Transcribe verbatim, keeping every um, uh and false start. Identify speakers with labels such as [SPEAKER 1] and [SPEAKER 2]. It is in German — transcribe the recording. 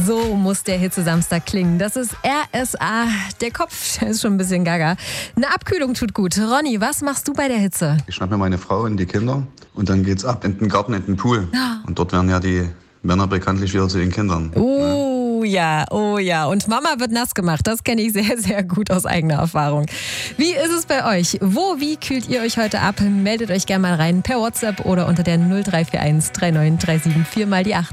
[SPEAKER 1] So muss der Hitze-Samstag klingen. Das ist R S A. Der Kopf ist schon ein bisschen gaga. Eine Abkühlung tut gut. Ronny, was machst du bei der Hitze?
[SPEAKER 2] Ich schnappe mir meine Frau und die Kinder und dann geht's ab in den Garten, in den Pool. Und dort werden ja die Männer bekanntlich wieder zu den Kindern.
[SPEAKER 1] Oh ja, oh ja. Und Mama wird nass gemacht. Das kenne ich sehr, sehr gut aus eigener Erfahrung. Wie ist es bei euch? Wo, wie kühlt ihr euch heute ab? Meldet euch gerne mal rein per WhatsApp oder unter der null drei vier eins drei neun drei sieben vier mal die acht.